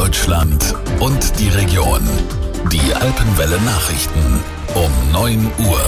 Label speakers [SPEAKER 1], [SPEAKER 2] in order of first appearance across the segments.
[SPEAKER 1] Deutschland und die Region. Die Alpenwelle Nachrichten um 9 Uhr.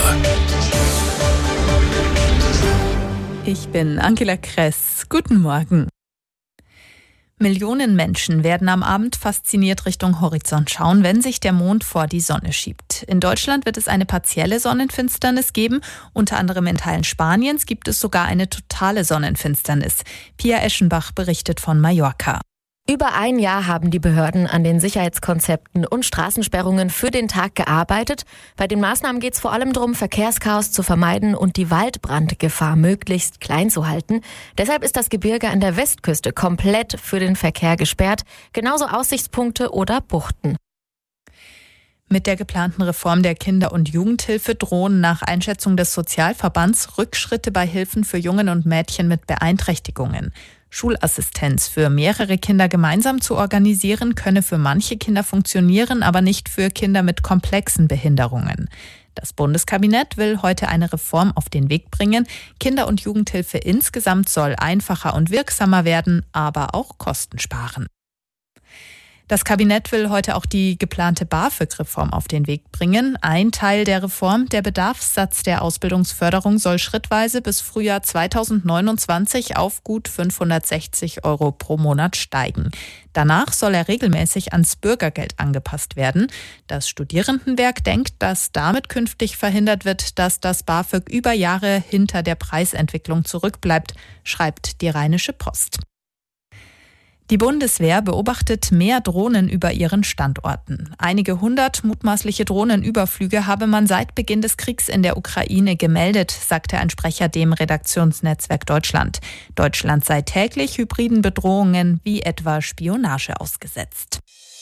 [SPEAKER 2] Ich bin Angela Kress. Guten Morgen. Millionen Menschen werden am Abend fasziniert Richtung Horizont schauen, wenn sich der Mond vor die Sonne schiebt. In Deutschland wird es eine partielle Sonnenfinsternis geben. Unter anderem in Teilen Spaniens gibt es sogar eine totale Sonnenfinsternis. Pia Eschenbach berichtet von Mallorca.
[SPEAKER 3] Über ein Jahr haben die Behörden an den Sicherheitskonzepten und Straßensperrungen für den Tag gearbeitet. Bei den Maßnahmen geht es vor allem darum, Verkehrschaos zu vermeiden und die Waldbrandgefahr möglichst klein zu halten. Deshalb ist das Gebirge an der Westküste komplett für den Verkehr gesperrt, genauso Aussichtspunkte oder Buchten.
[SPEAKER 2] Mit der geplanten Reform der Kinder- und Jugendhilfe drohen nach Einschätzung des Sozialverbands Rückschritte bei Hilfen für Jungen und Mädchen mit Beeinträchtigungen. Schulassistenz für mehrere Kinder gemeinsam zu organisieren, könne für manche Kinder funktionieren, aber nicht für Kinder mit komplexen Behinderungen. Das Bundeskabinett will heute eine Reform auf den Weg bringen. Kinder- und Jugendhilfe insgesamt soll einfacher und wirksamer werden, aber auch Kosten sparen. Das Kabinett will heute auch die geplante BAföG-Reform auf den Weg bringen. Ein Teil der Reform, der Bedarfssatz der Ausbildungsförderung, soll schrittweise bis Frühjahr 2029 auf gut 560 € pro Monat steigen. Danach soll er regelmäßig ans Bürgergeld angepasst werden. Das Studierendenwerk denkt, dass damit künftig verhindert wird, dass das BAföG über Jahre hinter der Preisentwicklung zurückbleibt, schreibt die Rheinische Post. Die Bundeswehr beobachtet mehr Drohnen über ihren Standorten. Einige 100 mutmaßliche Drohnenüberflüge habe man seit Beginn des Kriegs in der Ukraine gemeldet, sagte ein Sprecher dem Redaktionsnetzwerk Deutschland. Deutschland sei täglich hybriden Bedrohungen wie etwa Spionage ausgesetzt.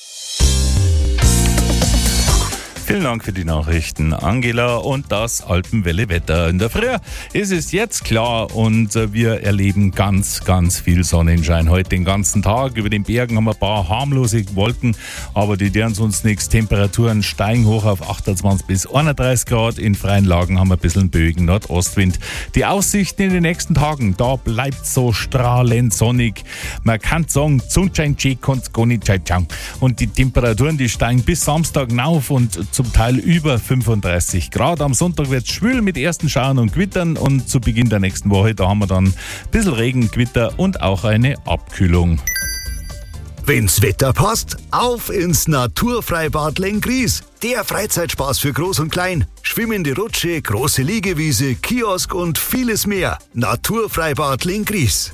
[SPEAKER 4] Vielen Dank für die Nachrichten, Angela, und das Alpenwelle-Wetter. In der Früh ist es jetzt klar und wir erleben ganz, ganz viel Sonnenschein heute den ganzen Tag. Über den Bergen haben wir ein paar harmlose Wolken, aber die deren sonst nichts. Temperaturen steigen hoch auf 28 bis 31 Grad. In freien Lagen haben wir ein bisschen Bögen Nordostwind. Die Aussichten in den nächsten Tagen, da bleibt so strahlend sonnig. Man kann sagen, Sonnenschein, und die Temperaturen, die steigen bis Samstag rauf und zum Teil über 35 Grad. Am Sonntag wird es schwül mit ersten Schauern und Gewittern und zu Beginn der nächsten Woche, da haben wir dann ein bisschen Regen, Gewitter und auch eine Abkühlung.
[SPEAKER 5] Wenn's Wetter passt, auf ins Naturfreibad Lenggries. Der Freizeitspaß für Groß und Klein. Schwimmende Rutsche, große Liegewiese, Kiosk und vieles mehr. Naturfreibad Lenggries.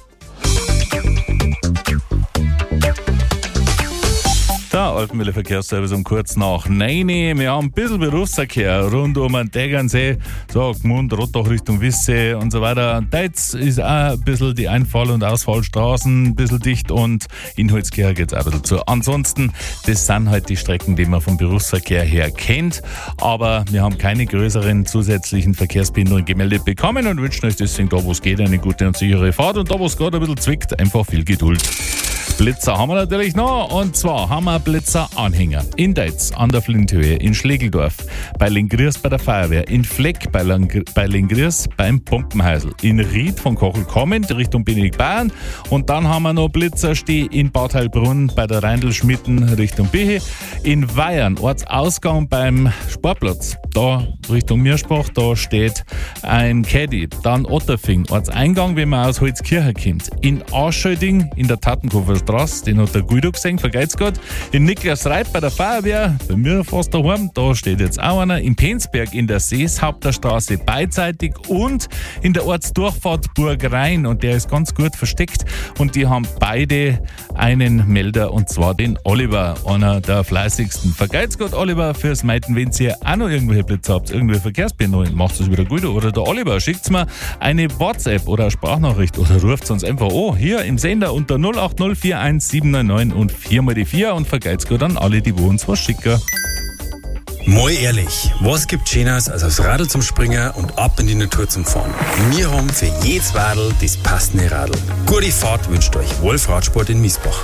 [SPEAKER 4] Der Alpenwelle Verkehrsservice um kurz nach 9. Wir haben ein bisschen Berufsverkehr rund um den Tegernsee, so Gmund, Rottach Richtung Wisse und so weiter. Deitz ist auch ein bisschen die Einfall- und Ausfallstraßen ein bisschen dicht und in Holzkirch geht es auch ein bisschen zu. Ansonsten, das sind halt die Strecken, die man vom Berufsverkehr her kennt, aber wir haben keine größeren zusätzlichen Verkehrsbehinderungen gemeldet bekommen und wünschen euch deswegen da, wo es geht, eine gute und sichere Fahrt und da, wo es gerade ein bisschen zwickt, einfach viel Geduld. Blitzer haben wir natürlich noch, und zwar haben wir Blitzer-Anhänger in Deitz an der Flinthöhe, in Schlegeldorf, bei Lenggries bei der Feuerwehr, in Fleck bei Lenggries beim Pumpenhäusl, in Ried von Kochel kommend Richtung Benedikt Bayern, und dann haben wir noch Blitzersteh in Bad Heilbrunn bei der Reindl-Schmitten Richtung Bihe, in Weyern Ortsausgang beim Sportplatz, da Richtung Mirschbach, da steht ein Caddy, dann Otterfing Ortseingang, wenn man aus Holzkirch kommt, in Aschöding in der Tattenkofer Straße, den hat der Guido gesehen, vergeht's Gott. In Niklas Reit bei der Feuerwehr, bei mir fast daheim, da steht jetzt auch einer. In Penzberg in der Seeshaupter-Straße beidseitig und in der Ortsdurchfahrt Burg-Rhein, und der ist ganz gut versteckt, und die haben beide einen Melder, und zwar den Oliver, einer der fleißigsten. Vergeht's Gott, Oliver, fürs Meiten, wenn ihr auch noch irgendwelche Blitze habt, irgendwelche Verkehrsbehinderungen, macht es wieder Guido oder der Oliver, schickt's mir eine WhatsApp oder eine Sprachnachricht oder ruft uns einfach an, hier im Sender unter 080 41799 und 4x4, und vergeht's gut an alle, die uns was schicken.
[SPEAKER 6] Mal ehrlich, was gibt Schöneres als aufs Radl zum Springen und ab in die Natur zum Fahren? Wir haben für jedes Radl das passende Radl. Gute Fahrt wünscht euch Wolf Radsport in Miesbach.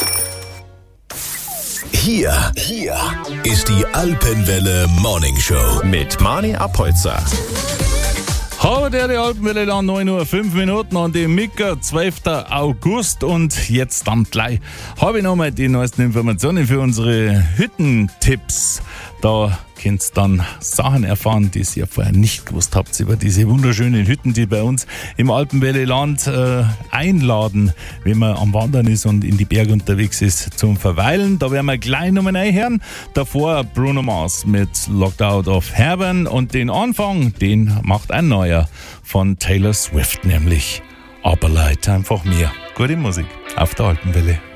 [SPEAKER 5] Hier ist die Alpenwelle Morning Show
[SPEAKER 7] mit Mani Apolzer.
[SPEAKER 4] Aber der Alpenwelle dann 9:05 Uhr an dem Mittwoch, 12. August. Und jetzt dann gleich habe ich nochmal die neuesten Informationen für unsere Hüttentipps. Da könnt ihr dann Sachen erfahren, die ihr vorher nicht gewusst habt über diese wunderschönen Hütten, die bei uns im Alpenwelle-Land einladen, wenn man am Wandern ist und in die Berge unterwegs ist zum Verweilen. Da werden wir gleich nochmal reinhören. Davor Bruno Mars mit Locked Out of Heaven und den Anfang, den macht ein neuer von Taylor Swift, nämlich Aber Leid einfach mehr. Gute Musik auf der Alpenwelle.